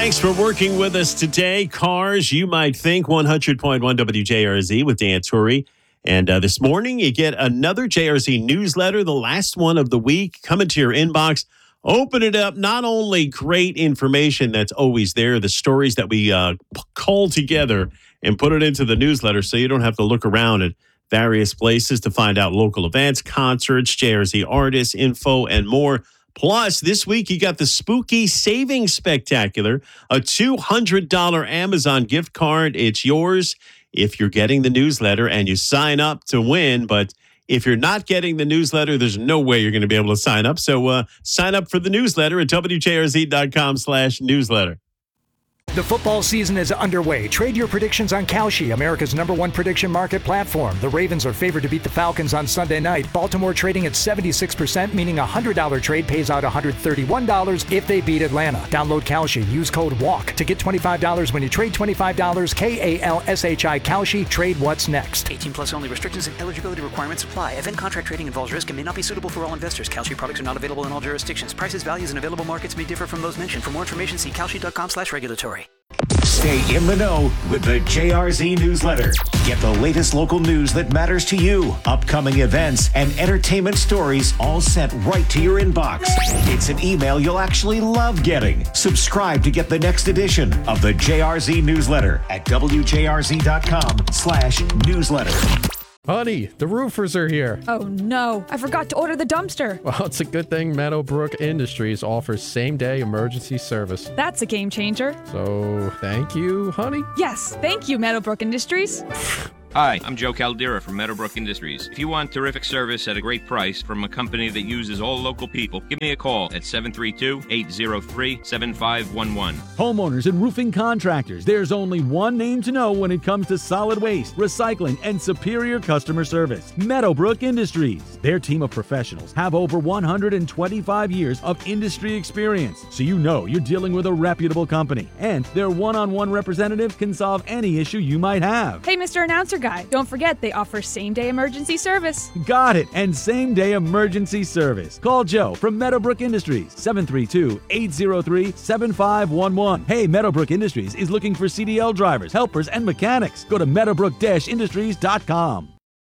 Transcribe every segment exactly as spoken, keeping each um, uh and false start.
Thanks for working with us today. Cars, you might think, one hundred point one W J R Z with Dan Torrey. And uh, this morning, you get another J R Z newsletter, the last one of the week, coming to your inbox. Open it up. Not only great information that's always there, the stories that we uh, cull together and put it into the newsletter so you don't have to look around at various places to find out local events, concerts, J R Z artists, info, and more. Plus, this week, you got the Spooky Savings Spectacular, a two hundred dollars Amazon gift card. It's yours if you're getting the newsletter and you sign up to win. But if you're not getting the newsletter, there's no way you're going to be able to sign up. So uh, sign up for the newsletter at W J R Z dot com slash newsletter. The football season is underway. Trade your predictions on Kalshi, America's number one prediction market platform. The Ravens are favored to beat the Falcons on Sunday night. Baltimore trading at seventy-six percent, meaning a one hundred dollars trade pays out one hundred thirty-one dollars if they beat Atlanta. Download Kalshi. Use code WALK to get twenty-five dollars when you trade twenty-five dollars. K A L S H I Kalshi. Trade what's next. eighteen plus only. Restrictions and eligibility requirements apply. Event contract trading involves risk and may not be suitable for all investors. Kalshi products are not available in all jurisdictions. Prices, values, and available markets may differ from those mentioned. For more information, see Kalshi dot com slash regulatory. Stay in the know with the J R Z newsletter. Get the latest local news that matters to you, upcoming events, and entertainment stories all sent right to your inbox. It's an email you'll actually love getting. Subscribe to get the next edition of the J R Z newsletter at W J R Z dot com slash newsletter. Honey, the roofers are here. Oh no, I forgot to order the dumpster. Well, it's a good thing Meadowbrook Industries offers same-day emergency service. That's a game changer. So, thank you, honey? Yes, thank you, Meadowbrook Industries. Hi, I'm Joe Caldera from Meadowbrook Industries. If you want terrific service at a great price from a company that uses all local people, give me a call at seven three two, eight zero three, seven five one one. Homeowners and roofing contractors, there's only one name to know when it comes to solid waste, recycling, and superior customer service. Meadowbrook Industries. Their team of professionals have over one hundred twenty-five years of industry experience, so you know you're dealing with a reputable company. And their one-on-one representative can solve any issue you might have. Hey, Mister Announcer Guy, don't forget they offer same-day emergency service. Got it, and same-day emergency service. Call Joe from Meadowbrook Industries, seven three two, eight zero three, seven five one one. Hey, Meadowbrook Industries is looking for C D L drivers, helpers, and mechanics. Go to meadowbrook industries dot com.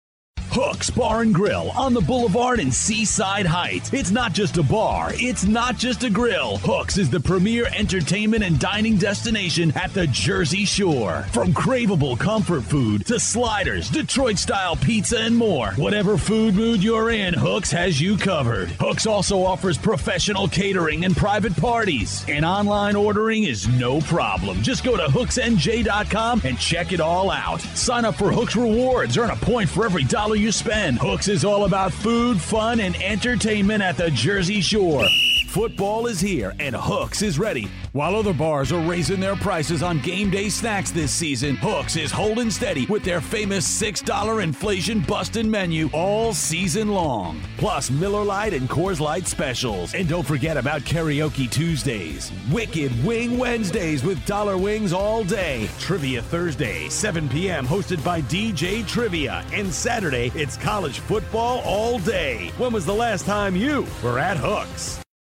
Hooks Bar and Grill on the Boulevard in Seaside Heights. It's not just a bar, it's not just a grill. Hooks is the premier entertainment and dining destination at the Jersey Shore. From craveable comfort food to sliders, Detroit-style pizza, and more. Whatever food mood you're in, Hooks has you covered. Hooks also offers professional catering and private parties. And online ordering is no problem. Just go to hooks n j dot com and check it all out. Sign up for Hooks Rewards. Earn a point for every dollar you spend. Hooks is all about food, fun, and entertainment at the Jersey Shore. Football is here, and Hooks is ready. While other bars are raising their prices on game day snacks this season, Hooks is holding steady with their famous six dollar inflation-busting menu all season long. Plus Miller Lite and Coors Light specials. And don't forget about Karaoke Tuesdays, Wicked Wing Wednesdays with dollar wings all day, Trivia Thursday, seven p.m. hosted by D J Trivia, and Saturday, it's college football all day. When was the last time you were at Hooks?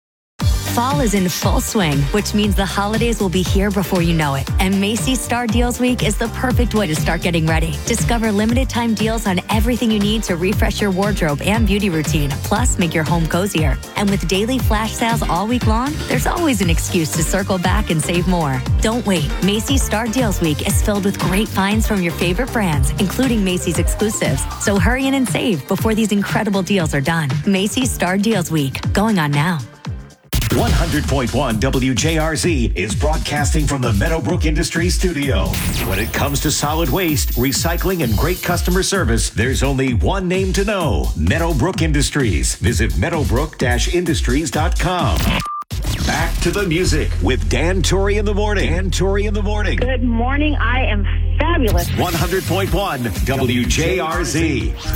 Fall is in full swing, which means the holidays will be here before you know it. And Macy's Star Deals Week is the perfect way to start getting ready. Discover limited time deals on everything you need to refresh your wardrobe and beauty routine, plus make your home cozier. And with daily flash sales all week long, there's always an excuse to circle back and save more. Don't wait. Macy's Star Deals Week is filled with great finds from your favorite brands, including Macy's exclusives. So hurry in and save before these incredible deals are done. Macy's Star Deals Week, going on now. one hundred point one W J R Z is broadcasting from the Meadowbrook Industries studio. When it comes to solid waste, recycling, and great customer service, there's only one name to know: Meadowbrook Industries. Visit meadowbrook industries dot com. Back to the music with Dan Torrey in the morning. Dan Torrey in the morning. Good morning. I am fabulous. one hundred point one W J R Z.